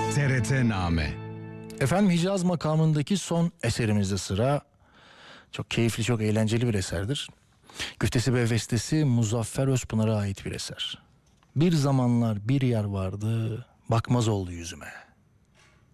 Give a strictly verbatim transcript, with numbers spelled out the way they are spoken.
T R T Name. Efendim, Hicaz makamındaki son eserimizde sıra. Çok keyifli, çok eğlenceli bir eserdir. Güftesi ve bestesi Muzaffer Özpınar'a ait bir eser. Bir zamanlar bir yer vardı, bakmaz oldu yüzüme.